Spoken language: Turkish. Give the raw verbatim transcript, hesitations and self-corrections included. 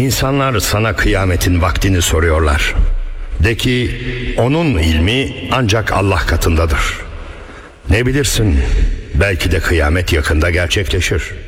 İnsanlar sana kıyametin vaktini soruyorlar. De ki onun ilmi ancak Allah katındadır. Ne bilirsin, belki de kıyamet yakında gerçekleşir.